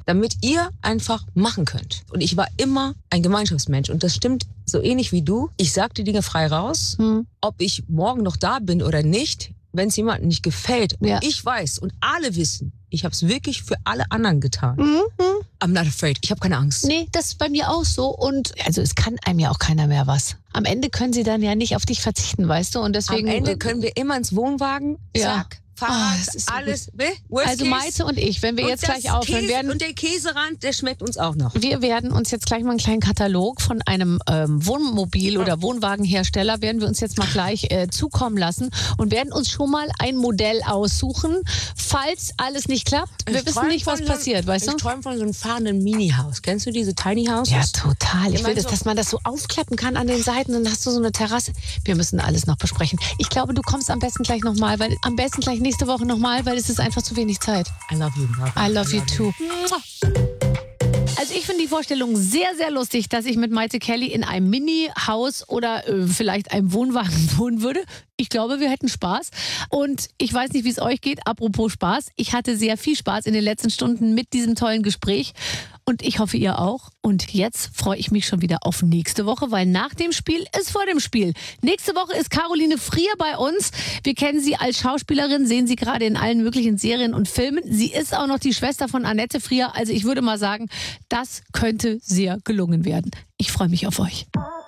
damit ihr einfach machen könnt. Und ich war immer ein Gemeinschaftsmensch und das stimmt so ähnlich wie du. Ich sag die Dinge frei raus, ob ich morgen noch da bin oder nicht, wenn es jemandem nicht gefällt. Und ich weiß und alle wissen, ich habe es wirklich für alle anderen getan. I'm not afraid. Ich habe keine Angst. Nee, das ist bei mir auch so. Und also es kann einem ja auch keiner mehr was. Am Ende können sie dann ja nicht auf dich verzichten, weißt du? Und deswegen, am Ende können wir immer ins Wohnwagen, zack, Fahrrad, alles. Also Maite und ich, wenn wir jetzt gleich aufhören werden. Und der Käserand, der schmeckt uns auch noch. Wir werden uns jetzt gleich mal einen kleinen Katalog von einem Wohnmobil- oder Wohnwagenhersteller werden wir uns jetzt mal gleich zukommen lassen und werden uns schon mal ein Modell aussuchen, falls alles nicht klappt. Wir wissen nicht, was passiert, weißt du? Ich träume von so einem fahrenden Mini-Haus. Kennst du diese Tiny Houses? Ja, total. Ich will, dass man das so aufklappen kann an den Seiten und dann hast du so eine Terrasse. Wir müssen alles noch besprechen. Ich glaube, du kommst am besten gleich nochmal, weil am besten gleich nächste Woche nochmal, weil es ist einfach zu wenig Zeit. I love you. I love you too. Also ich finde die Vorstellung sehr, sehr lustig, dass ich mit Maite Kelly in einem Mini-Haus oder vielleicht einem Wohnwagen wohnen würde. Ich glaube, wir hätten Spaß. Und ich weiß nicht, wie es euch geht. Apropos Spaß. Ich hatte sehr viel Spaß in den letzten Stunden mit diesem tollen Gespräch. Und ich hoffe, ihr auch. Und jetzt freue ich mich schon wieder auf nächste Woche, weil nach dem Spiel ist vor dem Spiel. Nächste Woche ist Caroline Frier bei uns. Wir kennen sie als Schauspielerin, sehen sie gerade in allen möglichen Serien und Filmen. Sie ist auch noch die Schwester von Annette Frier. Also ich würde mal sagen, das könnte sehr gelungen werden. Ich freue mich auf euch.